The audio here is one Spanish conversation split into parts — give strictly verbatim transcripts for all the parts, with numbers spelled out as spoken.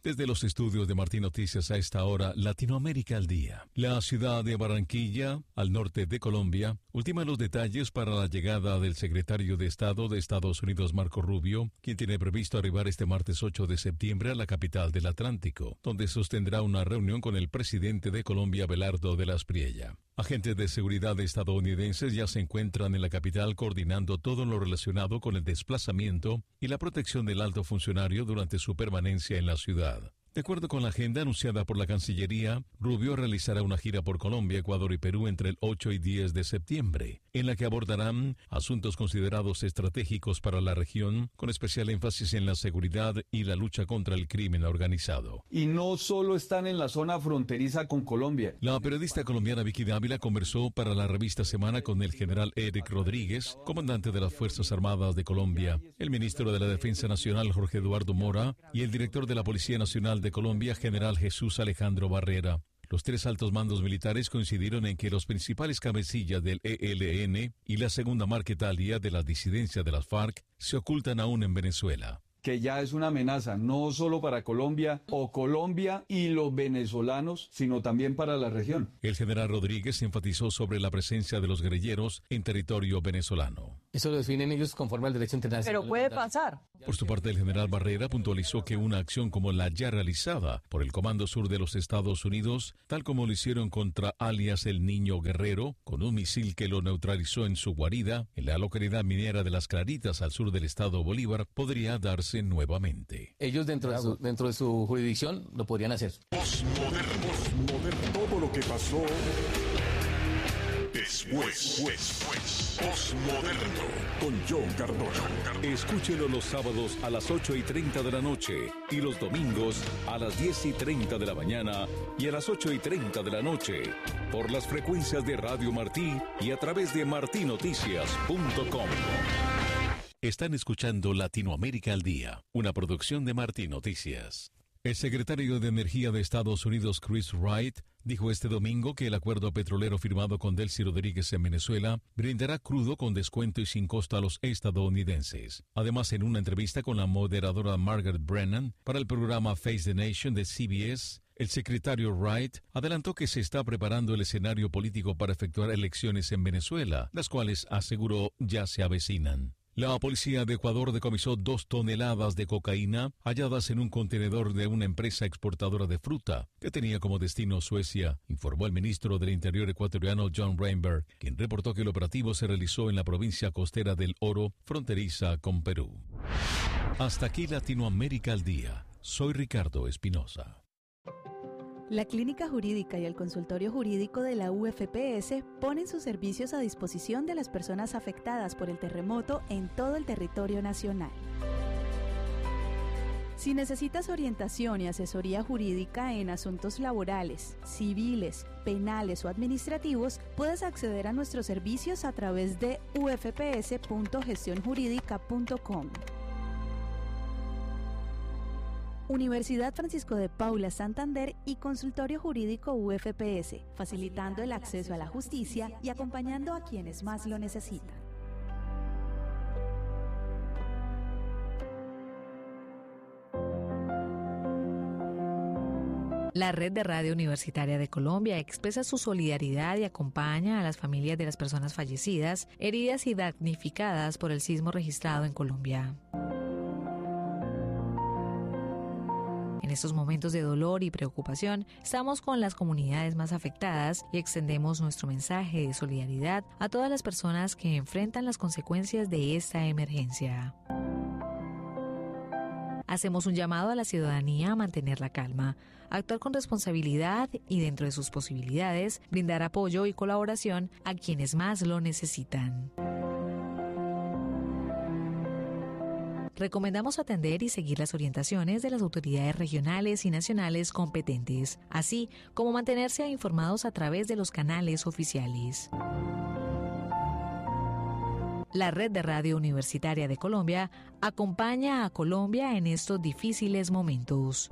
Desde los estudios de Martín Noticias a esta hora, Latinoamérica al día. La ciudad de Barranquilla, al norte de Colombia, ultima los detalles para la llegada del secretario de Estado de Estados Unidos, Marco Rubio, quien tiene previsto arribar este martes ocho de septiembre a la capital del Atlántico, donde sostendrá una reunión con el presidente de Colombia, Abelardo de la Espriella. Agentes de seguridad estadounidenses ya se encuentran en la capital coordinando todo lo relacionado con el desplazamiento y la protección del alto funcionario durante su permanencia en la ciudad. De acuerdo con la agenda anunciada por la Cancillería, Rubio realizará una gira por Colombia, Ecuador y Perú entre el ocho y diez de septiembre, en la que abordarán asuntos considerados estratégicos para la región, con especial énfasis en la seguridad y la lucha contra el crimen organizado. Y no solo están en la zona fronteriza con Colombia. La periodista colombiana Vicky Dávila conversó para la revista Semana con el general Eric Rodríguez, comandante de las Fuerzas Armadas de Colombia, el ministro de la Defensa Nacional Jorge Eduardo Mora y el director de la Policía Nacional de Colombia, general Jesús Alejandro Barrera. Los tres altos mandos militares coincidieron en que los principales cabecillas del E L N y la segunda marquetalia de la disidencia de las FARC se ocultan aún en Venezuela. Que ya es una amenaza, no solo para Colombia o Colombia y los venezolanos, sino también para la región. El general Rodríguez enfatizó sobre la presencia de los guerrilleros en territorio venezolano. Eso lo definen ellos conforme al derecho internacional. Pero puede pasar. Por su parte, el general Barrera puntualizó que una acción como la ya realizada por el Comando Sur de los Estados Unidos, tal como lo hicieron contra alias el Niño Guerrero, con un misil que lo neutralizó en su guarida, en la localidad minera de Las Claritas al sur del estado Bolívar, podría darse nuevamente. Ellos dentro de su, dentro de su jurisdicción lo podrían hacer. Postmoderno, postmoderno, todo lo que pasó después, después, postmoderno, con John Cardona. Escúchelo los sábados a las ocho y treinta de la noche y los domingos a las diez y treinta de la mañana y a las ocho y treinta de la noche por las frecuencias de Radio Martí y a través de martí noticias punto com. Están escuchando Latinoamérica al Día, una producción de Martí Noticias. El secretario de Energía de Estados Unidos, Chris Wright, dijo este domingo que el acuerdo petrolero firmado con Delcy Rodríguez en Venezuela brindará crudo con descuento y sin costo a los estadounidenses. Además, en una entrevista con la moderadora Margaret Brennan para el programa Face the Nation de C B S, el secretario Wright adelantó que se está preparando el escenario político para efectuar elecciones en Venezuela, las cuales, aseguró, ya se avecinan. La policía de Ecuador decomisó dos toneladas de cocaína halladas en un contenedor de una empresa exportadora de fruta que tenía como destino Suecia, informó el ministro del Interior ecuatoriano John Reinberg, quien reportó que el operativo se realizó en la provincia costera del Oro, fronteriza con Perú. Hasta aquí Latinoamérica al Día. Soy Ricardo Espinosa. La Clínica Jurídica y el Consultorio Jurídico de la U F P S ponen sus servicios a disposición de las personas afectadas por el terremoto en todo el territorio nacional. Si necesitas orientación y asesoría jurídica en asuntos laborales, civiles, penales o administrativos, puedes acceder a nuestros servicios a través de u f p s punto gestión jurídica punto com. Universidad Francisco de Paula Santander y Consultorio Jurídico U F P S, facilitando el acceso a la justicia y acompañando a quienes más lo necesitan. La Red de Radio Universitaria de Colombia expresa su solidaridad y acompaña a las familias de las personas fallecidas, heridas y damnificadas por el sismo registrado en Colombia. En estos momentos de dolor y preocupación, estamos con las comunidades más afectadas y extendemos nuestro mensaje de solidaridad a todas las personas que enfrentan las consecuencias de esta emergencia. Hacemos un llamado a la ciudadanía a mantener la calma, actuar con responsabilidad y, dentro de sus posibilidades, brindar apoyo y colaboración a quienes más lo necesitan. Recomendamos atender y seguir las orientaciones de las autoridades regionales y nacionales competentes, así como mantenerse informados a través de los canales oficiales. La Red de Radio Universitaria de Colombia acompaña a Colombia en estos difíciles momentos.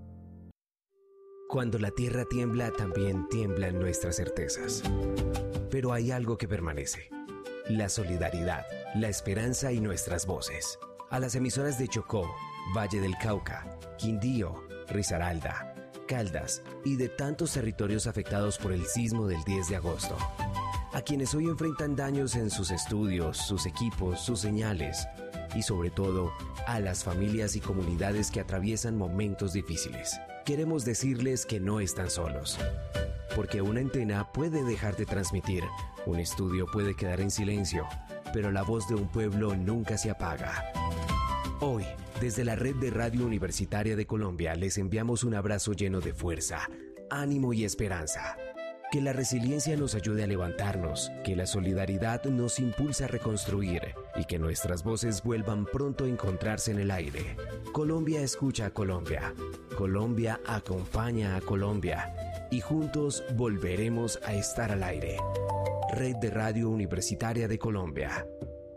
Cuando la tierra tiembla, también tiemblan nuestras certezas. Pero hay algo que permanece: la solidaridad, la esperanza y nuestras voces. A las emisoras de Chocó, Valle del Cauca, Quindío, Risaralda, Caldas y de tantos territorios afectados por el sismo del diez de agosto. A quienes hoy enfrentan daños en sus estudios, sus equipos, sus señales. Y sobre todo, a las familias y comunidades que atraviesan momentos difíciles. Queremos decirles que no están solos. Porque una antena puede dejar de transmitir, un estudio puede quedar en silencio, pero la voz de un pueblo nunca se apaga. Hoy, desde la Red de Radio Universitaria de Colombia, les enviamos un abrazo lleno de fuerza, ánimo y esperanza. Que la resiliencia nos ayude a levantarnos, que la solidaridad nos impulse a reconstruir y que nuestras voces vuelvan pronto a encontrarse en el aire. Colombia escucha a Colombia. Colombia acompaña a Colombia. Y juntos volveremos a estar al aire. Red de Radio Universitaria de Colombia.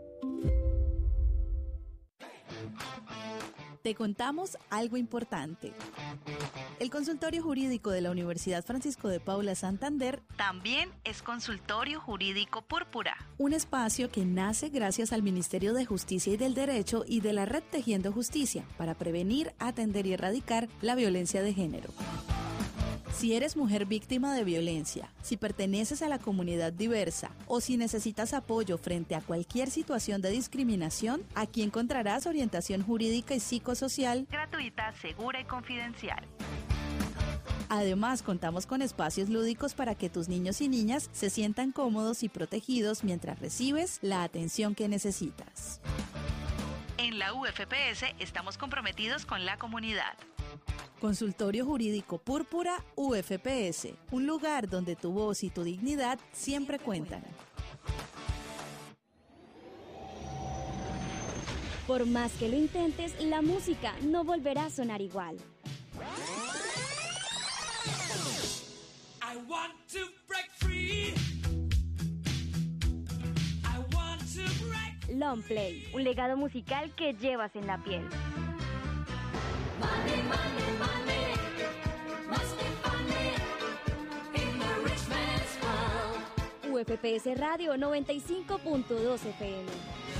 Te contamos algo importante. El consultorio jurídico de la Universidad Francisco de Paula Santander también es Consultorio Jurídico Púrpura, un espacio que nace gracias al Ministerio de Justicia y del Derecho y de la Red Tejiendo Justicia para prevenir, atender y erradicar la violencia de género. Si eres mujer víctima de violencia, si perteneces a la comunidad diversa o si necesitas apoyo frente a cualquier situación de discriminación, aquí encontrarás orientación jurídica y psicosocial gratuita, segura y confidencial. Además, contamos con espacios lúdicos para que tus niños y niñas se sientan cómodos y protegidos mientras recibes la atención que necesitas. En la U F P S estamos comprometidos con la comunidad. Consultorio Jurídico Púrpura U F P S, un lugar donde tu voz y tu dignidad siempre cuentan. Por más que lo intentes, la música no volverá a sonar igual. I want to break free. I want to break... Long Play, un legado musical que llevas en la piel. Money, money, money. Must be funny in the rich man's world. U F P S Radio noventa y cinco punto dos F M.